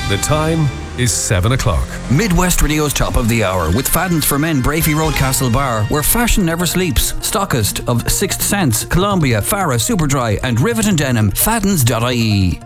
The time is 7 o'clock. Midwest Radio's Top of the Hour with Fadden's for Men, Brafey Road, Castlebar, where fashion never sleeps. Stockist of Sixth Sense, Columbia, Farah, Superdry and Rivet & Denim. Faddens.ie.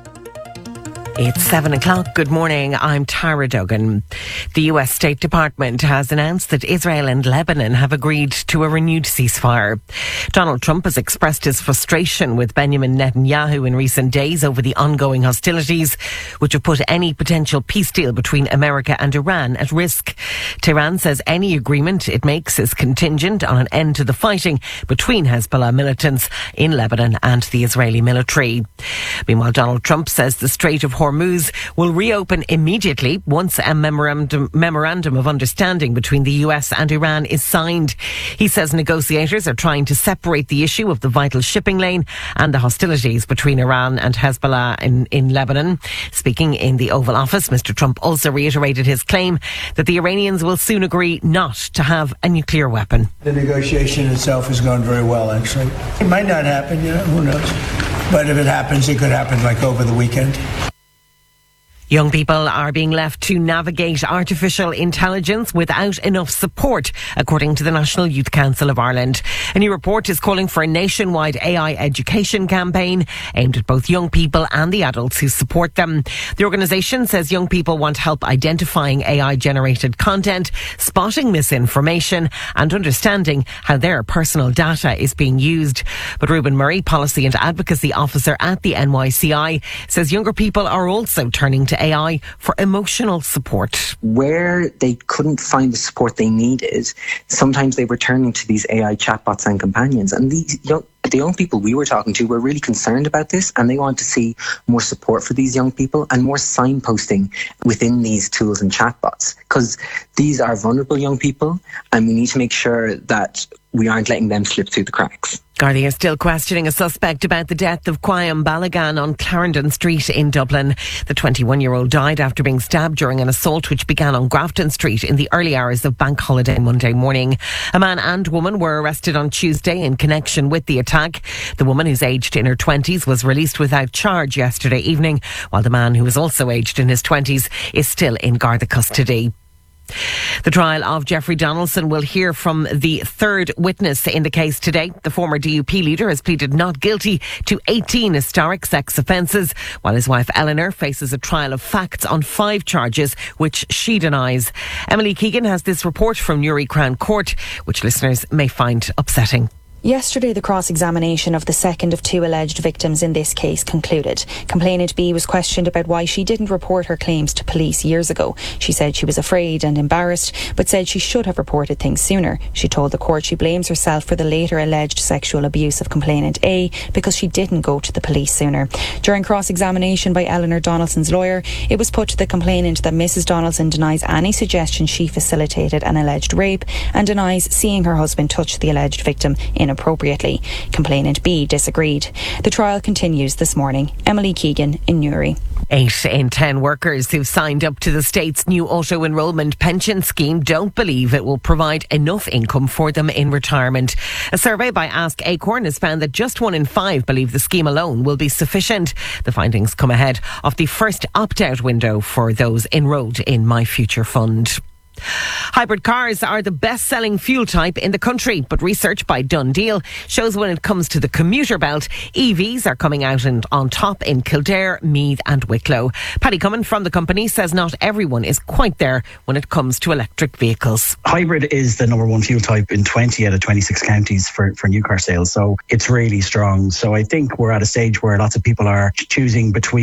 It's 7 o'clock. Good morning. I'm Tara Duggan. The US State Department has announced that Israel and Lebanon have agreed to a renewed ceasefire. Donald Trump has expressed his frustration with Benjamin Netanyahu in recent days over the ongoing hostilities, which have put any potential peace deal between America and Iran at risk. Tehran says any agreement it makes is contingent on an end to the fighting between Hezbollah militants in Lebanon and the Israeli military. Meanwhile, Donald Trump says the Strait of Hormuz will reopen immediately once a memorandum of understanding between the US and Iran is signed. He says negotiators are trying to separate the issue of the vital shipping lane and the hostilities between Iran and Hezbollah in Lebanon. Speaking in the Oval Office, Mr. Trump also reiterated his claim that the Iranians will soon agree not to have a nuclear weapon. The negotiation itself has gone very well, actually. It might not happen, who knows? But if it happens, it could happen like over the weekend. Young people are being left to navigate artificial intelligence without enough support, according to the National Youth Council of Ireland. A new report is calling for a nationwide AI education campaign aimed at both young people and the adults who support them. The organisation says young people want help identifying AI-generated content, spotting misinformation and understanding how their personal data is being used. But Reuben Murray, Policy and Advocacy Officer at the NYCI, says younger people are also turning to AI for emotional support. Where they couldn't find the support they needed, sometimes they were turning to these AI chatbots and companions. And the young people we were talking to were really concerned about this, and they want to see more support for these young people and more signposting within these tools and chatbots, because these are vulnerable young people and we need to make sure that we aren't letting them slip through the cracks. Gardaí are still questioning a suspect about the death of Quayam Balagan on Clarendon Street in Dublin. The 21-year-old died after being stabbed during an assault which began on Grafton Street in the early hours of Bank Holiday Monday morning. A man and woman were arrested on Tuesday in connection with the attack. The woman, who's aged in her 20s, was released without charge yesterday evening, while the man, who is also aged in his 20s, is still in Garda custody. The trial of Jeffrey Donaldson will hear from the third witness in the case today. The former DUP leader has pleaded not guilty to 18 historic sex offences, while his wife Eleanor faces a trial of facts on 5 charges which she denies. Emily Keegan has this report from Newry Crown Court, which listeners may find upsetting. Yesterday, the cross-examination of the second of 2 alleged victims in this case concluded. Complainant B was questioned about why she didn't report her claims to police years ago. She said she was afraid and embarrassed, but said she should have reported things sooner. She told the court she blames herself for the later alleged sexual abuse of complainant A because she didn't go to the police sooner. During cross-examination by Eleanor Donaldson's lawyer, it was put to the complainant that Mrs. Donaldson denies any suggestion she facilitated an alleged rape and denies seeing her husband touch the alleged victim inappropriately. Complainant B disagreed. The trial continues this morning. Emily Keegan in Newry. 8 in 10 workers who've signed up to the state's new auto-enrolment pension scheme don't believe it will provide enough income for them in retirement. A survey by Ask Acorn has found that just 1 in 5 believe the scheme alone will be sufficient. The findings come ahead of the first opt-out window for those enrolled in My Future Fund. Hybrid cars are the best-selling fuel type in the country, but research by Dundeel shows when it comes to the commuter belt, EVs are coming out and on top in Kildare, Meath and Wicklow. Paddy Cummin from the company says not everyone is quite there when it comes to electric vehicles. Hybrid is the number 1 fuel type in 20 out of 26 counties for new car sales, so it's really strong. So I think we're at a stage where lots of people are choosing between